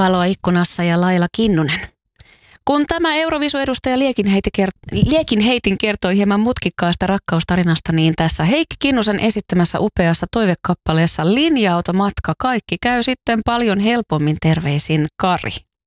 Valoa ikkunassa ja Laila Kinnunen. Kun tämä Eurovisu-edustaja Liekinheitin kertoi hieman mutkikkaasta rakkaustarinasta, niin tässä Heikki Kinnusen esittämässä upeassa toivekappaleessa Linja-automatka kaikki käy sitten paljon helpommin. Terveisin Kari.